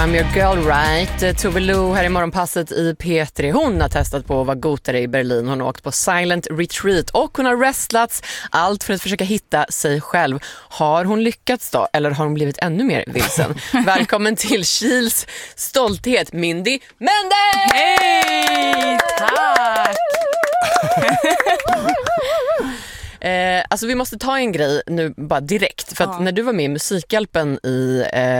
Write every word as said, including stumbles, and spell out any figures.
I'm your girl right. Tove Lo här i morgonpasset i P tre. Hon har testat på att vara gotare i Berlin. Hon har åkt på silent retreat och hon har wrestlats. Allt för att försöka hitta sig själv. Har hon lyckats då? Eller har hon blivit ännu mer vilsen? Välkommen till Kils stolthet, Mindy Mendes! Hej! Tack! Eh, alltså vi måste ta en grej nu bara direkt. För att ja. när du var med i Musikhjälpen i... Eh,